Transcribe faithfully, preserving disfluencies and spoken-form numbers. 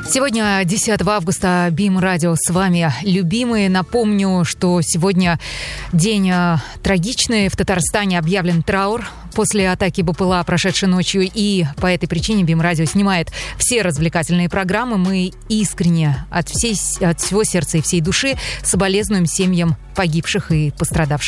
Сегодня, десятого августа, БИМ Радио с вами, любимые. Напомню, что сегодня день трагичный. В Татарстане объявлен траур после атаки БПЛА, прошедшей ночью. И по этой причине БИМ Радио снимает все развлекательные программы. Мы искренне от, всей, от всего сердца и всей души соболезнуем семьям погибших и пострадавших.